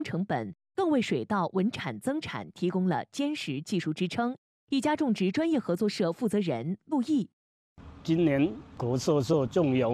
成本，更为水稻稳产增产提供了坚实技术支撑。一家种植专业合作社负责人陆毅： 今年果硕硕种有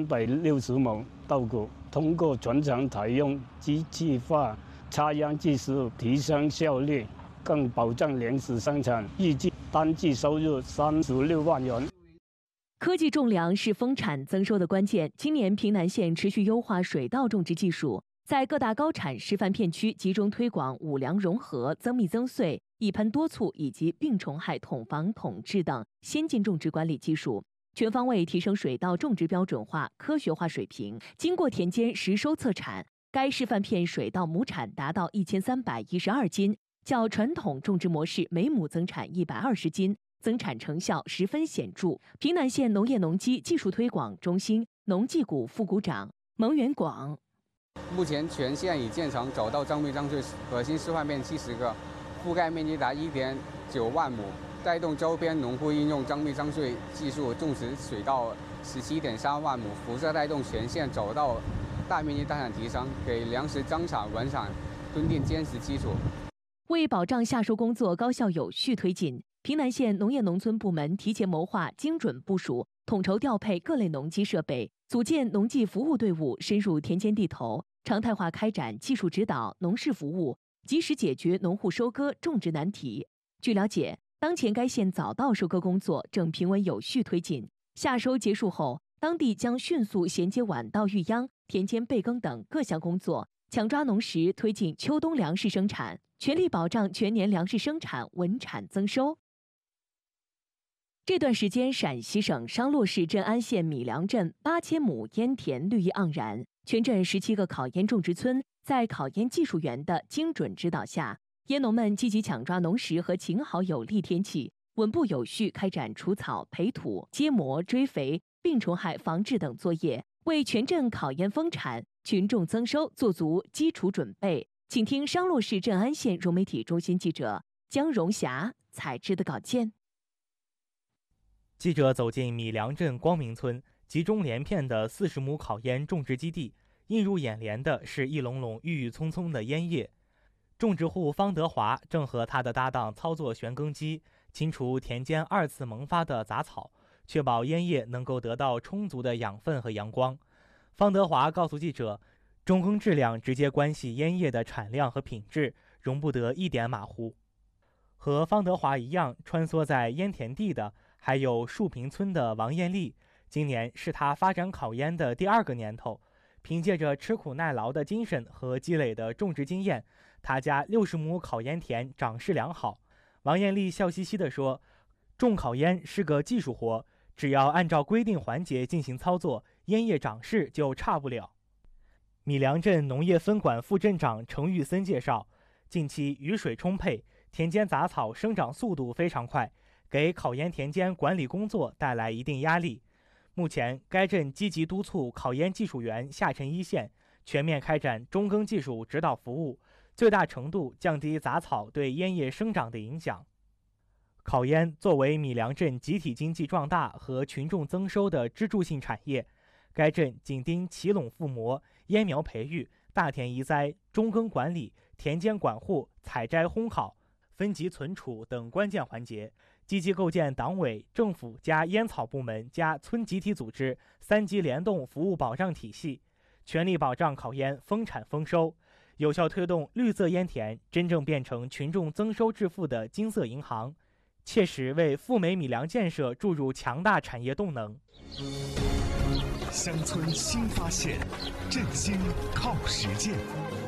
360亩稻谷，通过全场采用机器化插秧技术，提升效率，更保障粮食生产，预计单季收入36万元。 科技种粮是丰产增收的关键。今年平南县持续优化水稻种植技术，在各大高产示范片区集中推广五粮融合、增密增穗、一喷多促以及病虫害统防统治等先进种植管理技术，全方位提升水稻种植标准化、科学化水平。经过田间实收测产，该示范片水稻亩产达到1312斤，较传统种植模式每亩增产120斤。增产成效十分显著。平南县农业农机技术推广中心农技股副股长蒙元广： 目前全县已建成走稻增密增穗核心示范片70个，覆盖面积达1.9万亩，带动周边农户应用增密增穗技术种植水稻17.3万亩，辐射带动全县走稻大面积大产提升，给粮食增产稳产奠定坚实基础。 为保障夏收工作高效有序推进，平南县农业农村部门提前谋划、精准部署，统筹调配各类农机设备，组建农技服务队伍，深入田间地头，常态化开展技术指导、农事服务，及时解决农户收割种植难题。据了解，当前该县早稻收割工作正平稳有序推进，夏收结束后，当地将迅速衔接晚稻育秧、田间备耕等各项工作，抢抓农时推进秋冬粮食生产，全力保障全年粮食生产稳产增收。这段时间，陕西省商洛市镇安县米粮镇8000亩烟田绿意盎然，全镇17个烤烟种植村在烤烟技术员的精准指导下，烟农们积极抢抓农时和晴好有利天气，稳步有序开展除草、培土、接膜、追肥、病虫害防治等作业，为全镇烤烟丰产、群众增收做足基础准备。请听商洛市镇安县融媒体中心记者江荣霞采制的稿件。 记者走进米粮镇光明村，集中连片的40亩烤烟种植基地，映入眼帘的是一垄垄郁郁葱葱的烟叶。种植户方德华正和他的搭档操作旋耕机，清除田间2次萌发的杂草，确保烟叶能够得到充足的养分和阳光。方德华告诉记者，种耕质量直接关系烟叶的产量和品质，容不得一点马虎。和方德华一样穿梭在烟田地的还有树坪村的王艳丽，今年是他发展烤烟的第2个年头。凭借着吃苦耐劳的精神和积累的种植经验，他家60亩烤烟田长势良好。王艳丽笑嘻嘻地说，种烤烟是个技术活，只要按照规定环节进行操作，烟叶长势就差不了。米粮镇农业分管副镇长程玉森介绍，近期雨水充沛，田间杂草生长速度非常快，给烤烟田间管理工作带来一定压力。目前，该镇积极督促烤烟技术员下沉一线，全面开展中耕技术指导服务，最大程度降低杂草对烟叶生长的影响。烤烟作为米粮镇集体经济壮大和群众增收的支柱性产业，该镇紧盯起垄覆膜、烟苗培育、大田移栽、中耕管理、田间管护、采摘烘烤、分级存储等关键环节，积极构建党委、政府加烟草部门加村集体组织3级联动服务保障体系，全力保障烤烟丰产丰收，有效推动绿色烟田真正变成群众增收致富的金色银行，切实为富美米粮建设注入强大产业动能。 乡村新发现，振兴靠实践。